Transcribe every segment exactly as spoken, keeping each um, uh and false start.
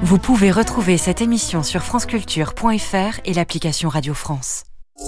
Vous pouvez retrouver cette émission sur franceculture point f r et l'application Radio France.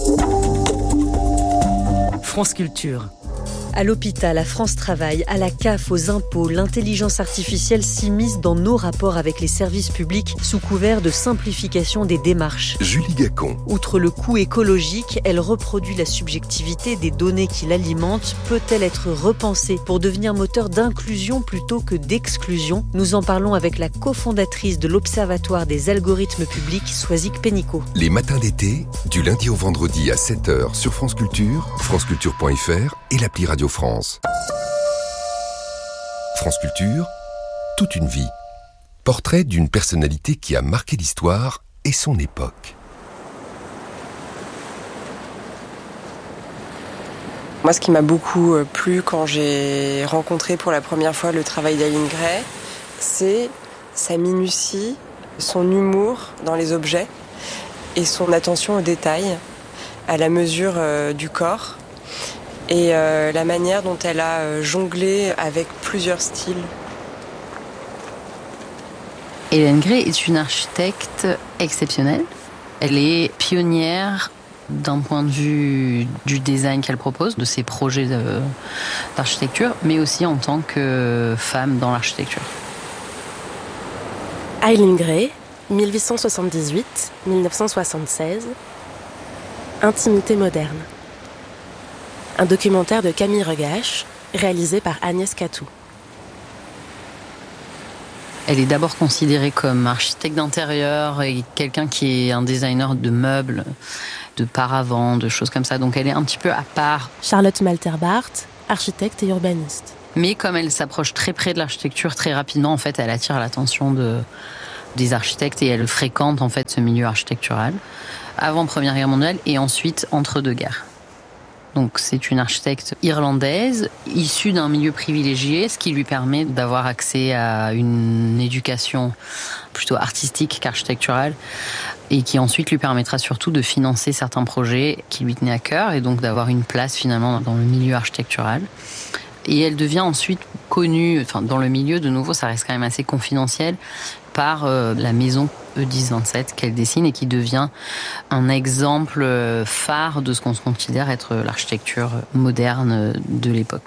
France Culture. À l'hôpital, à France Travail, à la C A F, aux impôts, l'intelligence artificielle s'immisce dans nos rapports avec les services publics sous couvert de simplification des démarches. Julie Gacon. Outre le coût écologique, elle reproduit la subjectivité des données qui l'alimentent. Peut-elle être repensée pour devenir moteur d'inclusion plutôt que d'exclusion ? Nous en parlons avec la cofondatrice de l'Observatoire des algorithmes publics, Soisic Pénicaud. Les matins d'été, du lundi au vendredi à sept heures sur France Culture, franceculture point f r et l'appli Radio France. France Culture, toute une vie. Portrait d'une personnalité qui a marqué l'histoire et son époque. Moi, ce qui m'a beaucoup plu quand j'ai rencontré pour la première fois le travail d'Aline Gray, c'est sa minutie, son humour dans les objets et son attention aux détails, à la mesure euh, du corps. Et euh, la manière dont elle a euh, jonglé avec plusieurs styles. Hélène Gray est une architecte exceptionnelle. Elle est pionnière d'un point de vue du design qu'elle propose, de ses projets de, d'architecture, mais aussi en tant que femme dans l'architecture. Hélène Gray, dix-huit cent soixante-dix-huit à dix-neuf cent soixante-seize. Intimité moderne. Un documentaire de Camille Regache, réalisé par Agnès Catou. Elle est d'abord considérée comme architecte d'intérieur et quelqu'un qui est un designer de meubles, de paravents, de choses comme ça. Donc elle est un petit peu à part. Charlotte Malterbart, architecte et urbaniste. Mais comme elle s'approche très près de l'architecture, très rapidement, en fait, elle attire l'attention de, des architectes et elle fréquente en fait ce milieu architectural avant Première Guerre mondiale et ensuite entre deux guerres. Donc c'est une architecte irlandaise, issue d'un milieu privilégié, ce qui lui permet d'avoir accès à une éducation plutôt artistique qu'architecturale, et qui ensuite lui permettra surtout de financer certains projets qui lui tenaient à cœur, et donc d'avoir une place finalement dans le milieu architectural. Et elle devient ensuite connue, enfin dans le milieu, de nouveau ça reste quand même assez confidentiel, par euh, la maison E dix vingt-sept qu'elle dessine et qui devient un exemple phare de ce qu'on considère être l'architecture moderne de l'époque.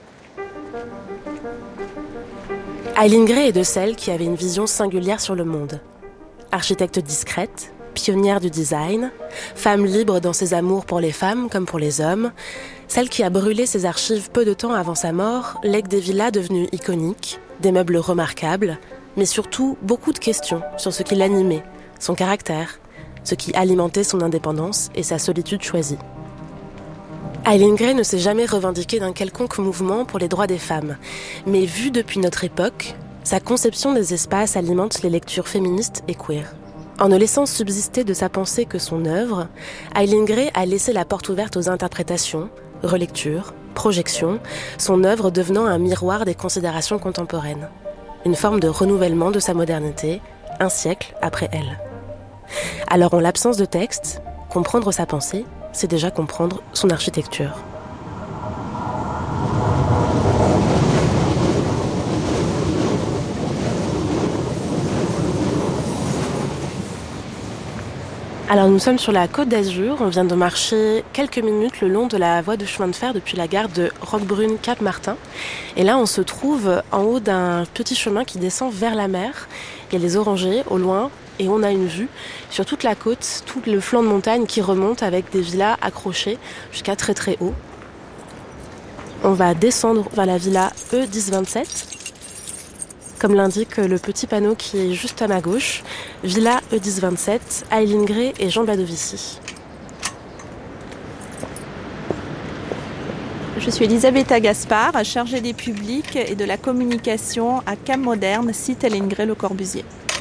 Hélène Gray est de celles qui avaient une vision singulière sur le monde. Architecte discrète, pionnière du design, femme libre dans ses amours pour les femmes comme pour les hommes, celle qui a brûlé ses archives peu de temps avant sa mort, lègue des villas devenues iconiques, des meubles remarquables, mais surtout beaucoup de questions sur ce qui l'animait, son caractère, ce qui alimentait son indépendance et sa solitude choisie. Hélène Gray ne s'est jamais revendiquée d'un quelconque mouvement pour les droits des femmes, mais vue depuis notre époque, sa conception des espaces alimente les lectures féministes et queer. En ne laissant subsister de sa pensée que son œuvre, Hélène Gray a laissé la porte ouverte aux interprétations, relectures, projections, son œuvre devenant un miroir des considérations contemporaines. Une forme de renouvellement de sa modernité, un siècle après elle. Alors en l'absence de texte, comprendre sa pensée, c'est déjà comprendre son architecture. Alors nous sommes sur la Côte d'Azur, on vient de marcher quelques minutes le long de la voie de chemin de fer depuis la gare de Roquebrune-Cap-Martin. Et là on se trouve en haut d'un petit chemin qui descend vers la mer. Il y a les orangers au loin et on a une vue sur toute la côte, tout le flanc de montagne qui remonte avec des villas accrochées jusqu'à très très haut. On va descendre vers la villa E dix vingt-sept. Comme l'indique le petit panneau qui est juste à ma gauche, Villa E dix vingt-sept, Hélène Gray et Jean Badovici. Je suis Elisabetta Gaspard, chargée des publics et de la communication à Cap Moderne, site Hélène Gray Le Corbusier.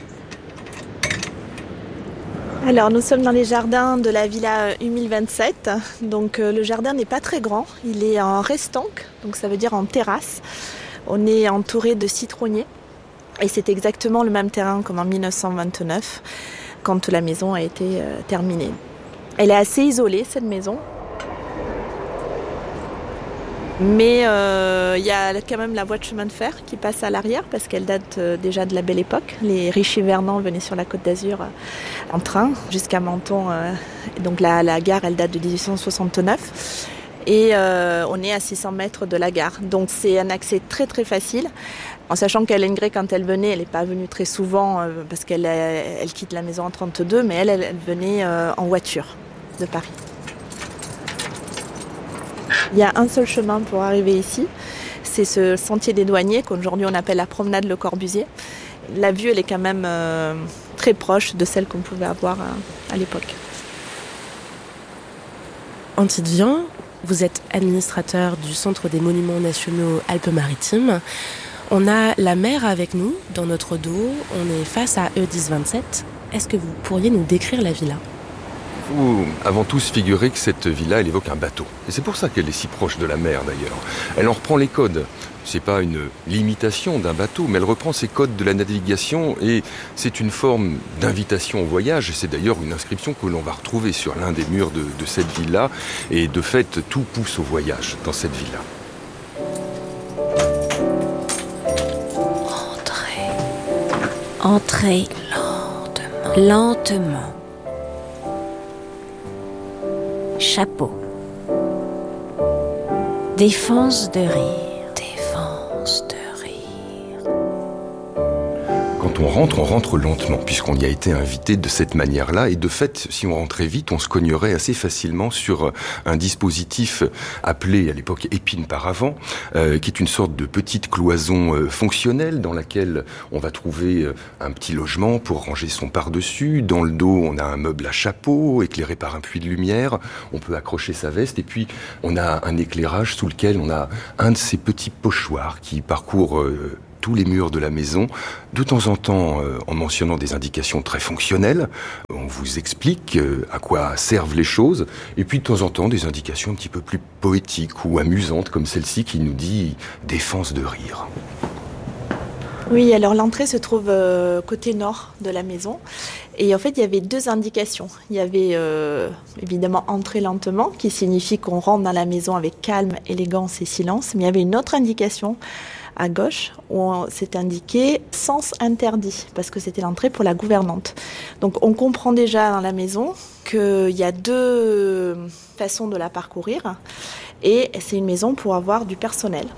Alors nous sommes dans les jardins de la Villa E mille vingt-sept. Donc euh, le jardin n'est pas très grand, il est en restanque, donc ça veut dire en terrasse. On est entouré de citronniers. Et c'est exactement le même terrain qu'en dix-neuf cent vingt-neuf, quand la maison a été euh, terminée. Elle est assez isolée, cette maison. Mais il euh, y a quand même la voie de chemin de fer qui passe à l'arrière parce qu'elle date euh, déjà de la Belle Époque. Les riches hivernants venaient sur la Côte d'Azur euh, en train jusqu'à Menton. Euh, donc la, la gare, elle date de dix-huit cent soixante-neuf. Et euh, on est à six cents mètres de la gare. Donc c'est un accès très très facile. En sachant qu'Hélène Gray, quand elle venait, elle n'est pas venue très souvent euh, parce qu'elle elle quitte la maison en trente-deux, mais elle, elle, elle venait euh, en voiture de Paris. Il y a un seul chemin pour arriver ici, c'est ce sentier des douaniers qu'aujourd'hui on appelle la promenade Le Corbusier. La vue, elle est quand même euh, très proche de celle qu'on pouvait avoir à, à l'époque. Antide Vian, vous êtes administrateur du Centre des Monuments Nationaux Alpes-Maritimes. On a la mer avec nous, dans notre dos, on est face à E dix vingt-sept. Est-ce que vous pourriez nous décrire la villa ? Il faut avant tout se figurer que cette villa, elle évoque un bateau. Et c'est pour ça qu'elle est si proche de la mer d'ailleurs. Elle en reprend les codes. C'est pas une limitation d'un bateau, mais elle reprend ses codes de la navigation et c'est une forme d'invitation au voyage. Et c'est d'ailleurs une inscription que l'on va retrouver sur l'un des murs de, de cette villa. Et de fait, tout pousse au voyage dans cette villa. Entrez. Entrez lentement. Lentement. Chapeau. Défense de rire. Défense de rire. Quand on rentre, on rentre lentement, puisqu'on y a été invité de cette manière-là. Et de fait, si on rentrait vite, on se cognerait assez facilement sur un dispositif appelé à l'époque épine paravent, euh, qui est une sorte de petite cloison euh, fonctionnelle dans laquelle on va trouver euh, un petit logement pour ranger son par-dessus. Dans le dos, on a un meuble à chapeau, éclairé par un puits de lumière. On peut accrocher sa veste. Et puis, on a un éclairage sous lequel on a un de ces petits pochoirs qui parcourent euh, tous les murs de la maison, de temps en temps euh, en mentionnant des indications très fonctionnelles. On vous explique euh, à quoi servent les choses, et puis de temps en temps des indications un petit peu plus poétiques ou amusantes, comme celle-ci qui nous dit « défense de rire ». Oui, alors l'entrée se trouve euh, côté nord de la maison. Et en fait, il y avait deux indications. Il y avait euh, évidemment « entrer lentement », qui signifie qu'on rentre dans la maison avec calme, élégance et silence. Mais il y avait une autre indication à gauche, où c'est indiqué « sens interdit », parce que c'était l'entrée pour la gouvernante. Donc on comprend déjà dans la maison qu'il y a deux façons de la parcourir, et c'est une maison pour avoir du personnel.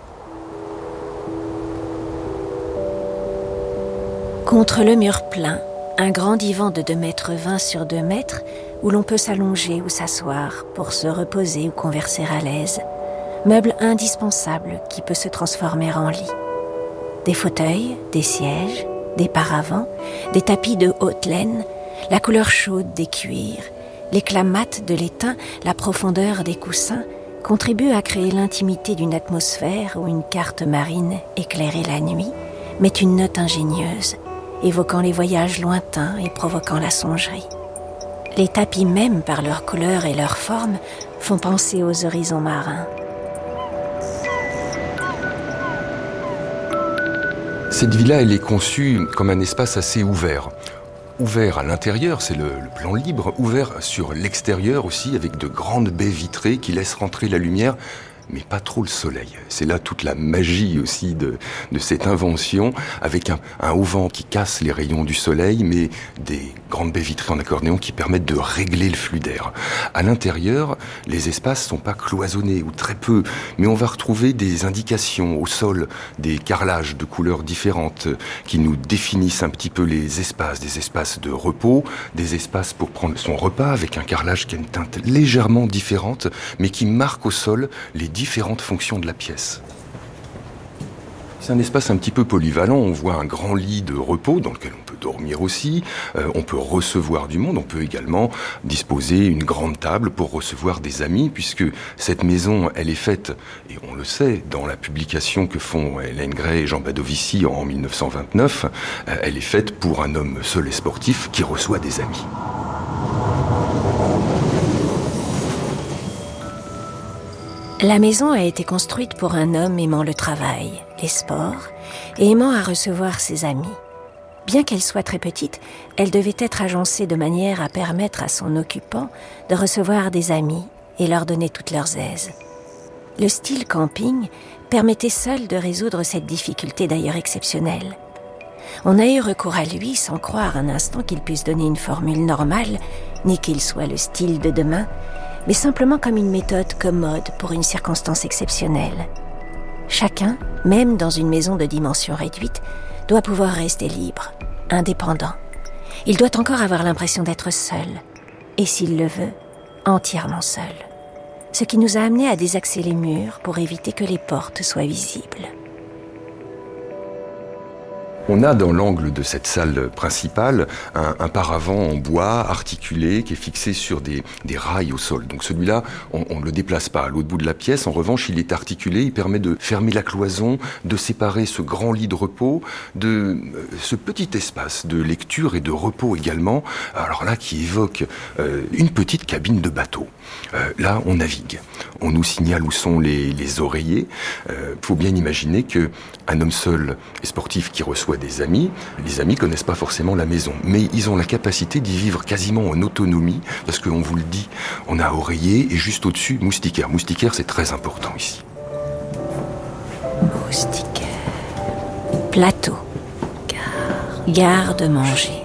Contre le mur plein, un grand divan de deux mètres vingt sur deux mètres, où l'on peut s'allonger ou s'asseoir pour se reposer ou converser à l'aise. Meuble indispensable qui peut se transformer en lit. Des fauteuils, des sièges, des paravents, des tapis de haute laine, la couleur chaude des cuirs, l'éclat mat de l'étain, la profondeur des coussins contribuent à créer l'intimité d'une atmosphère où une carte marine éclairée la nuit met une note ingénieuse, évoquant les voyages lointains et provoquant la songerie. Les tapis même, par leur couleur et leur forme, font penser aux horizons marins. Cette villa, elle est conçue comme un espace assez ouvert. Ouvert à l'intérieur, c'est le, le plan libre, ouvert sur l'extérieur aussi, avec de grandes baies vitrées qui laissent rentrer la lumière, mais pas trop le soleil. C'est là toute la magie aussi de, de cette invention, avec un, un auvent qui casse les rayons du soleil, mais des grandes baies vitrées en accordéon qui permettent de régler le flux d'air. À l'intérieur, les espaces sont pas cloisonnés, ou très peu, mais on va retrouver des indications au sol, des carrelages de couleurs différentes, qui nous définissent un petit peu les espaces, des espaces de repos, des espaces pour prendre son repas, avec un carrelage qui a une teinte légèrement différente, mais qui marque au sol les différentes fonctions de la pièce. C'est un espace un petit peu polyvalent. On voit un grand lit de repos dans lequel on peut dormir aussi. Euh, on peut recevoir du monde. On peut également disposer une grande table pour recevoir des amis, puisque cette maison, elle est faite, et on le sait, dans la publication que font Hélène Gray et Jean Badovici en mille neuf cent vingt-neuf, euh, elle est faite pour un homme seul et sportif qui reçoit des amis. La maison a été construite pour un homme aimant le travail, les sports, et aimant à recevoir ses amis. Bien qu'elle soit très petite, elle devait être agencée de manière à permettre à son occupant de recevoir des amis et leur donner toutes leurs aises. Le style camping permettait seul de résoudre cette difficulté d'ailleurs exceptionnelle. On a eu recours à lui sans croire un instant qu'il puisse donner une formule normale, ni qu'il soit le style de demain, mais simplement comme une méthode commode pour une circonstance exceptionnelle. Chacun, même dans une maison de dimension réduite, doit pouvoir rester libre, indépendant. Il doit encore avoir l'impression d'être seul, et s'il le veut, entièrement seul. Ce qui nous a amenés à désaxer les murs pour éviter que les portes soient visibles. On a dans l'angle de cette salle principale un, un paravent en bois articulé qui est fixé sur des, des rails au sol. Donc celui-là, on ne le déplace pas à l'autre bout de la pièce. En revanche, il est articulé, il permet de fermer la cloison, de séparer ce grand lit de repos de euh, ce petit espace de lecture et de repos également. Alors là, qui évoque euh, une petite cabine de bateau. Euh, là, on navigue. On nous signale où sont les, les oreillers. Il euh, faut bien imaginer qu'un homme seul et sportif qui reçoit des amis, les amis connaissent pas forcément la maison, mais ils ont la capacité d'y vivre quasiment en autonomie, parce qu'on vous le dit, on a oreiller et juste au-dessus, moustiquaire. Moustiquaire, c'est très important ici. Moustiquaire. Plateau. Gare. Garde-manger.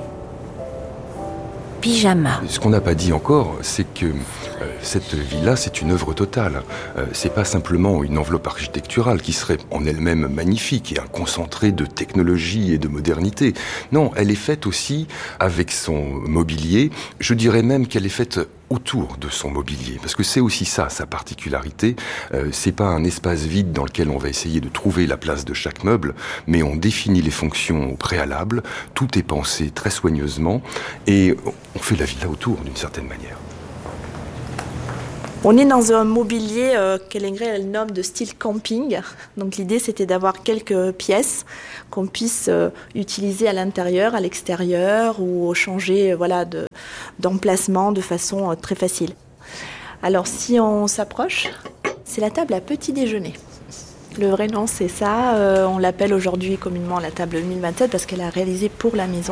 Pyjama. Ce qu'on n'a pas dit encore, c'est que euh, cette villa, c'est une œuvre totale. Euh, c'est pas simplement une enveloppe architecturale qui serait en elle-même magnifique et un concentré de technologie et de modernité. Non, elle est faite aussi avec son mobilier. Je dirais même qu'elle est faite autour de son mobilier, parce que c'est aussi ça, sa particularité. Euh, c'est pas un espace vide dans lequel on va essayer de trouver la place de chaque meuble, mais on définit les fonctions au préalable, tout est pensé très soigneusement, et on fait la villa autour d'une certaine manière. On est dans un mobilier euh, qu'Hélène Gray elle nomme de style camping. Donc l'idée c'était d'avoir quelques pièces qu'on puisse euh, utiliser à l'intérieur, à l'extérieur ou changer euh, voilà, de, d'emplacement de façon euh, très facile. Alors si on s'approche, c'est la table à petit déjeuner. Le vrai nom c'est ça, euh, on l'appelle aujourd'hui communément la table mille vingt-sept parce qu'elle est réalisée pour la maison.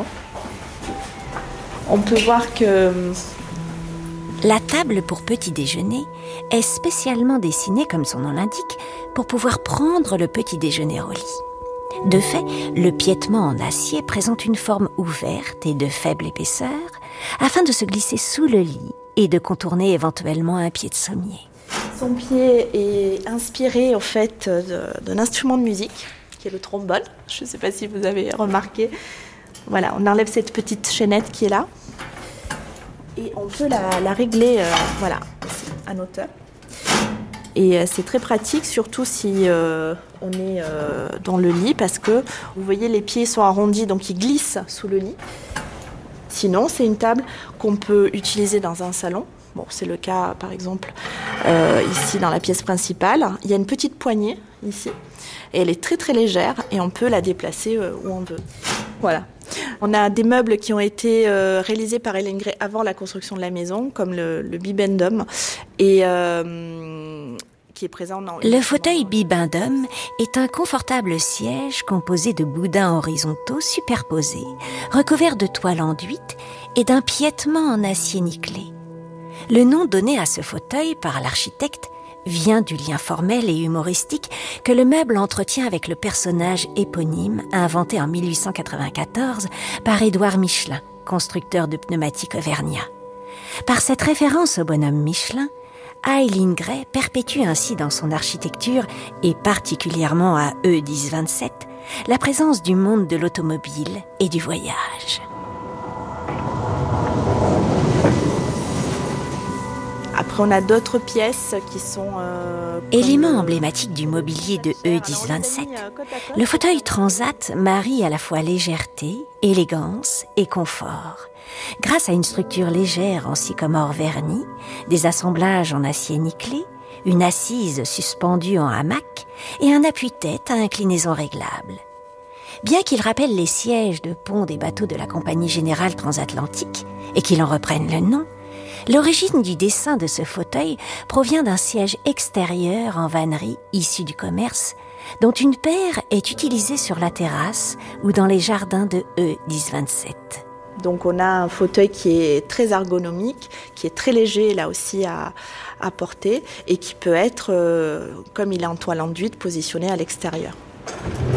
On peut voir que... La table pour petit déjeuner est spécialement dessinée, comme son nom l'indique, pour pouvoir prendre le petit déjeuner au lit. De fait, le piétement en acier présente une forme ouverte et de faible épaisseur, afin de se glisser sous le lit et de contourner éventuellement un pied de sommier. Son pied est inspiré en fait de, d'un instrument de musique, qui est le trombone. Je ne sais pas si vous avez remarqué. Voilà, on enlève cette petite chaînette qui est là. Et on peut la, la régler euh, voilà, à notre hauteur. Et euh, c'est très pratique, surtout si euh, on est euh, dans le lit, parce que vous voyez, les pieds sont arrondis, donc ils glissent sous le lit. Sinon, c'est une table qu'on peut utiliser dans un salon. Bon, c'est le cas, par exemple, euh, ici dans la pièce principale. Il y a une petite poignée ici, et elle est très très légère, et on peut la déplacer euh, où on veut. Voilà. On a des meubles qui ont été euh, réalisés par Hélène Gray avant la construction de la maison, comme le, le bibendum, et euh, qui est présent dans... Le fauteuil bibendum est un confortable siège composé de boudins horizontaux superposés, recouverts de toile enduite et d'un piétement en acier nickelé. Le nom donné à ce fauteuil par l'architecte vient du lien formel et humoristique que le meuble entretient avec le personnage éponyme inventé en mille huit cent quatre-vingt-quatorze par Édouard Michelin, constructeur de pneumatiques Auvergnat. Par cette référence au bonhomme Michelin, Hélène Gray perpétue ainsi dans son architecture, et particulièrement à E dix vingt-sept, la présence du monde de l'automobile et du voyage. Après, on a d'autres pièces qui sont... Euh, Élément comme... emblématique du mobilier de E dix vingt-sept, le fauteuil transat marie à la fois légèreté, élégance et confort. Grâce à une structure légère en sycomore verni, des assemblages en acier nickelé, une assise suspendue en hamac et un appui-tête à inclinaison réglable. Bien qu'il rappelle les sièges de pont des bateaux de la Compagnie Générale Transatlantique et qu'il en reprenne le nom, l'origine du dessin de ce fauteuil provient d'un siège extérieur en vannerie issu du commerce, dont une paire est utilisée sur la terrasse ou dans les jardins de E dix vingt-sept. Donc on a un fauteuil qui est très ergonomique, qui est très léger là aussi à, à porter et qui peut être, euh, comme il est en toile enduite, positionné à l'extérieur.